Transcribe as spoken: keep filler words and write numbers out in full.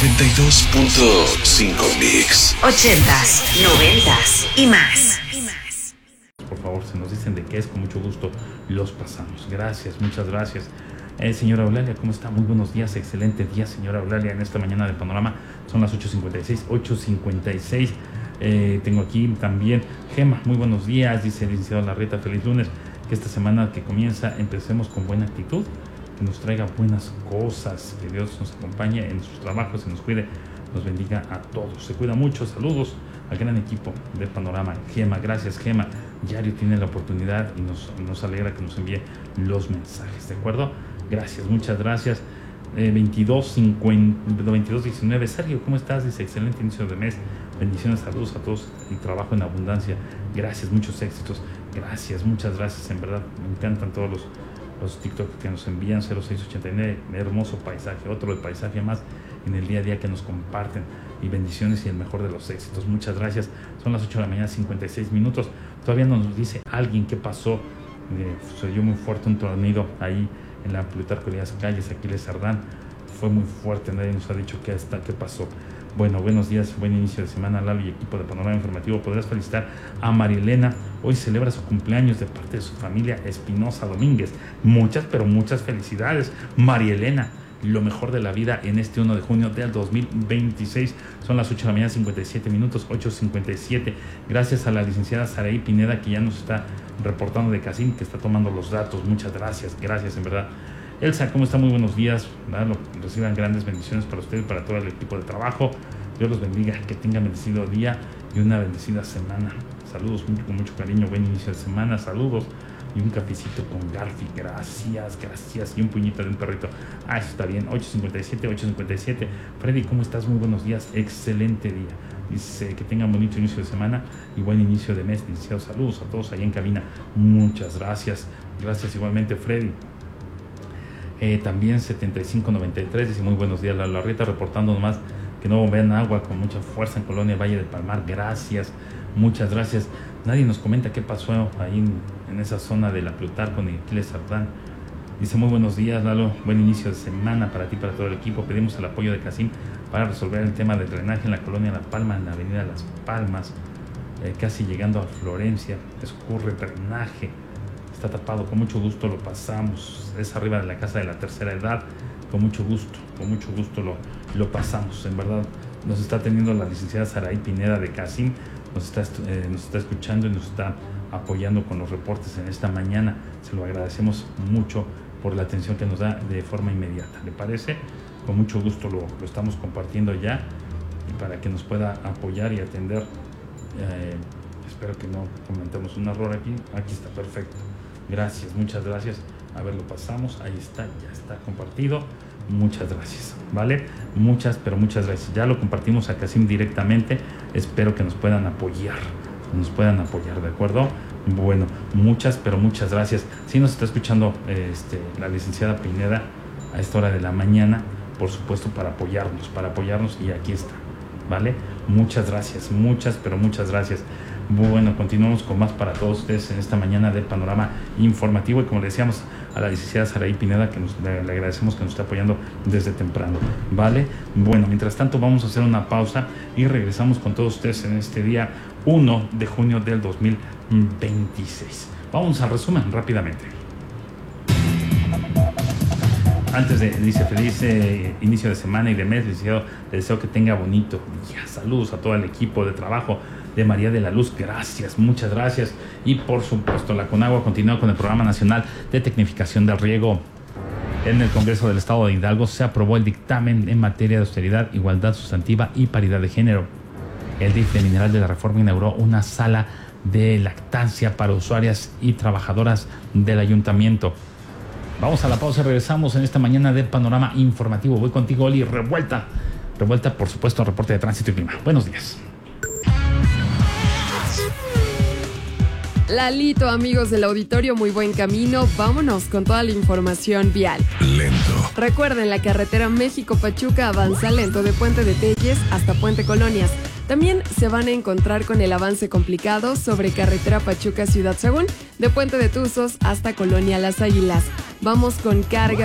noventa y dos punto cinco Mix. Ochentas, noventas y más. Por favor, si nos dicen de qué es, con mucho gusto los pasamos. Gracias, muchas gracias. Eh, señora Eulalia, ¿cómo está? Muy buenos días, excelente día, señora Eulalia, en esta mañana de Panorama. Son las ocho cincuenta y seis, ocho cincuenta y seis. Eh, tengo aquí también Gema, muy buenos días, dice el licenciado Larreta, feliz lunes. Que esta semana que comienza empecemos con buena actitud, que nos traiga buenas cosas, que Dios nos acompañe en sus trabajos y nos cuide, nos bendiga a todos. Se cuida mucho, saludos al gran equipo de Panorama. Gema, gracias Gema. Diario tiene la oportunidad y nos, nos alegra que nos envíe los mensajes, ¿de acuerdo? Gracias, muchas gracias. Eh, veintidós diecinueve, Sergio, ¿cómo estás? Dice, excelente inicio de mes, bendiciones, saludos a todos y trabajo en abundancia. Gracias, muchos éxitos. Gracias, muchas gracias, en verdad, me encantan todos los, los TikTok que nos envían. Cero seis ochenta y nueve, hermoso paisaje, otro de paisaje más en el día a día que nos comparten, y bendiciones y el mejor de los éxitos. Muchas gracias. Son las ocho de la mañana, cincuenta y seis minutos. Todavía no nos dice alguien qué pasó. Eh, se oyó muy fuerte un tronido ahí en la Plutarco Elías Calles, Aquiles Cerdán. Fue muy fuerte, nadie nos ha dicho qué, está, qué pasó. Bueno, buenos días, buen inicio de semana, Lalo y equipo de Panorama Informativo. Podrás felicitar a María Elena, hoy celebra su cumpleaños de parte de su familia Espinosa Domínguez. Muchas, pero muchas felicidades, María Elena. Lo mejor de la vida en este uno de junio del dos mil veintiséis. Son las ocho de la mañana, cincuenta y siete minutos, ocho cincuenta y siete. Gracias a la licenciada Saraí Pineda, que ya nos está reportando de Casim, que está tomando los datos. Muchas gracias, gracias en verdad. Elsa, ¿cómo está? Muy buenos días. ¿Verdad? Reciban grandes bendiciones para ustedes y para todo el equipo de trabajo. Dios los bendiga, que tengan bendecido día y una bendecida semana. Saludos mucho, con mucho cariño, buen inicio de semana. Saludos. Y un cafecito con Garfi, gracias, gracias. Y un puñito de un perrito. Ah, eso está bien. ocho cincuenta y siete, ocho cincuenta y siete. Freddy, ¿cómo estás? Muy buenos días, excelente día. Dice que tengan bonito inicio de semana y buen inicio de mes. Licenciados, saludos a todos allá en cabina. Muchas gracias. Gracias igualmente, Freddy. Eh, también setenta y cinco noventa y tres dice, muy buenos días, la Larreta, reportando nomás que no vean agua con mucha fuerza en Colonia Valle del Palmar. Gracias, muchas gracias. Nadie nos comenta qué pasó ahí en, en esa zona de la Plutarco ni Aquiles Cerdán. Dice, muy buenos días, Lalo, buen inicio de semana para ti, para todo el equipo. Pedimos el apoyo de Casim para resolver el tema del drenaje en la Colonia La Palma, en la avenida Las Palmas, eh, casi llegando a Florencia. Escurre drenaje, está tapado, con mucho gusto lo pasamos. Es arriba de la casa de la tercera edad, con mucho gusto, con mucho gusto lo, lo pasamos. En verdad, nos está teniendo la licenciada Saraí Pineda de Casim. Nos está, eh, nos está escuchando y nos está apoyando con los reportes en esta mañana. Se lo agradecemos mucho por la atención que nos da de forma inmediata. ¿Le parece? Con mucho gusto lo, lo estamos compartiendo ya, y para que nos pueda apoyar y atender. Eh, espero que no comentemos un error aquí. Aquí está, perfecto. Gracias, muchas gracias. A ver, lo pasamos. Ahí está, ya está compartido. Muchas gracias, ¿vale? Muchas, pero muchas gracias. Ya lo compartimos a Casim directamente. Espero que nos puedan apoyar, nos puedan apoyar, ¿de acuerdo? Bueno, muchas, pero muchas gracias. Si nos está escuchando este, la licenciada Pineda a esta hora de la mañana, por supuesto, para apoyarnos, para apoyarnos, y aquí está, ¿vale? Muchas gracias, muchas, pero muchas gracias. Bueno, continuamos con más para todos ustedes en esta mañana de Panorama Informativo, y como le decíamos a la licenciada Saraí Pineda, que nos, le, le agradecemos que nos está apoyando desde temprano, ¿vale? Bueno, mientras tanto vamos a hacer una pausa y regresamos con todos ustedes en este día uno de junio del dos mil veintiséis. Vamos al resumen rápidamente. Antes de, dice, feliz eh, inicio de semana y de mes, licenciado, le deseo que tenga bonito día. Saludos a todo el equipo de trabajo de María de la Luz, gracias, muchas gracias. Y por supuesto, la Conagua continúa con el Programa Nacional de Tecnificación del Riego. En el Congreso del Estado de Hidalgo se aprobó el dictamen en materia de austeridad, igualdad sustantiva y paridad de género. El D I F de Mineral de la Reforma inauguró una sala de lactancia para usuarias y trabajadoras del ayuntamiento. Vamos a la pausa y regresamos en esta mañana de Panorama Informativo. Voy contigo, Oli. Revuelta, revuelta, por supuesto, reporte de tránsito y clima. Buenos días. Lalito, amigos del auditorio, muy buen camino. Vámonos con toda la información vial. Lento. Recuerden, la carretera México-Pachuca avanza lento de Puente de Telles hasta Puente Colonias. También se van a encontrar con el avance complicado sobre carretera Pachuca-Ciudad Sagún, de Puente de Tuzos hasta Colonia Las Águilas. Vamos con carga